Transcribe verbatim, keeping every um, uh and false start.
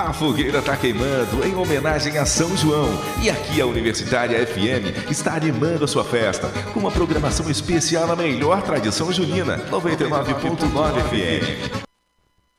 A fogueira tá queimando em homenagem a São João. E aqui a Universitária F M está animando a sua festa com uma programação especial na melhor tradição junina, noventa e nove ponto nove F M.